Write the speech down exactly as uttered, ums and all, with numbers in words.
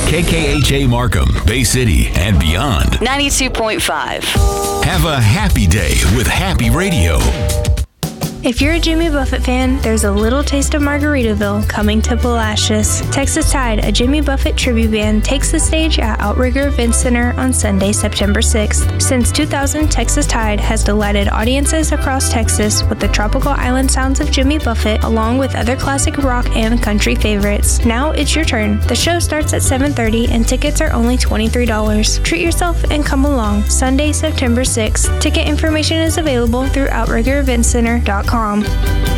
K K H A Markham, Bay City, and beyond. ninety-two point five. Have a happy day with Happy Radio. If you're a Jimmy Buffett fan, there's a little taste of Margaritaville coming to Palacios. Texas Tide, a Jimmy Buffett tribute band, takes the stage at Outrigger Event Center on Sunday, September sixth. Since two thousand, Texas Tide has delighted audiences across Texas with the tropical island sounds of Jimmy Buffett, along with other classic rock and country favorites. Now it's your turn. The show starts at seven thirty and tickets are only twenty-three dollars. Treat yourself and come along. Sunday, September sixth. Ticket information is available through outrigger event center dot com.